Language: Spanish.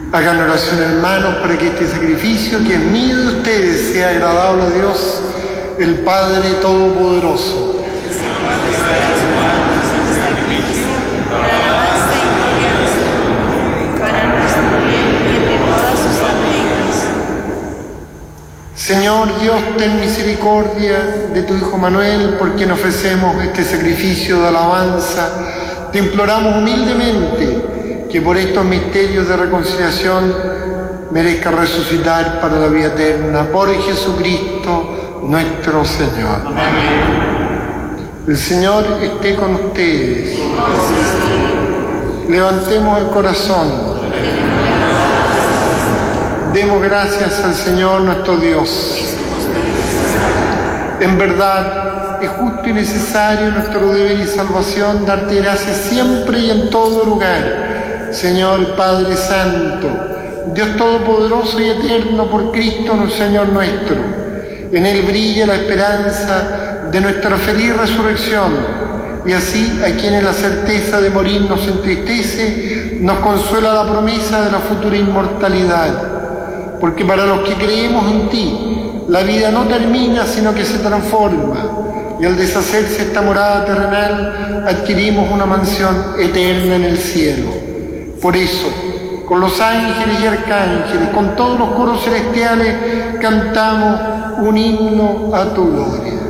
Hagan oración, hermanos, para que este sacrificio que es mío de ustedes sea agradable a Dios, el Padre Todopoderoso. Señor Dios, ten misericordia de tu Hijo Manuel, por quien ofrecemos este sacrificio de alabanza. Te imploramos humildemente que por estos misterios de reconciliación merezca resucitar para la vida eterna. Por Jesucristo nuestro Señor. Amén. El Señor esté con ustedes. Levantemos el corazón. Demos gracias al Señor nuestro Dios. En verdad, es justo y necesario nuestro deber y salvación darte gracias siempre y en todo lugar, Señor Padre Santo, Dios Todopoderoso y Eterno, por Cristo Señor nuestro. En Él brilla la esperanza de nuestra feliz resurrección, y así a quienes la certeza de morir nos entristece, nos consuela la promesa de la futura inmortalidad. Porque para los que creemos en ti, la vida no termina, sino que se transforma, y al deshacerse esta morada terrenal, adquirimos una mansión eterna en el cielo. Por eso, con los ángeles y arcángeles, con todos los coros celestiales, cantamos un himno a tu gloria.